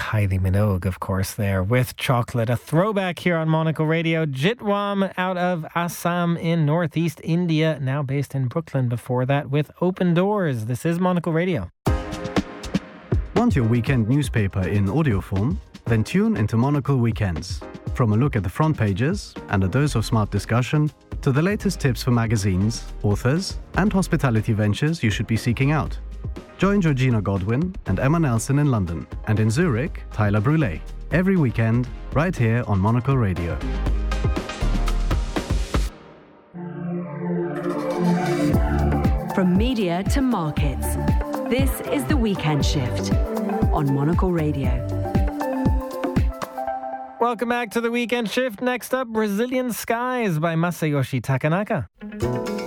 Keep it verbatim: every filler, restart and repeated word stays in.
Kylie Minogue, of course, there with Chocolate. A throwback here on Monocle Radio. Jitwam out of Assam in northeast India, now based in Brooklyn before that with Open Doors. This is Monocle Radio. Want your weekend newspaper in audio form? Then tune into Monocle Weekends. From a look at the front pages and a dose of smart discussion to the latest tips for magazines, authors, and hospitality ventures you should be seeking out. Join Georgina Godwin and Emma Nelson in London, and in Zurich, Tyler Brûlé. Every weekend, right here on Monocle Radio. From media to markets, this is The Weekend Shift on Monocle Radio. Welcome back to The Weekend Shift. Next up, Brazilian Skies by Masayoshi Takanaka.